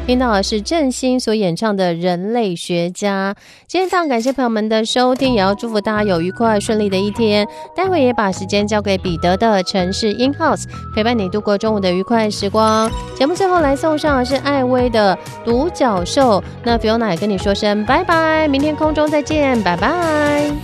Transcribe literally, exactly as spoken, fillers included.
听到的是郑兴所演唱的《人类学家》。今天非常感谢朋友们的收听，也要祝福大家有愉快顺利的一天。待会也把时间交给彼得的城市 In House， 陪伴你度过中午的愉快时光。节目最后来送上的是艾薇的独角兽。那 Fiona 也跟你说声拜拜，明天空中再见，拜拜。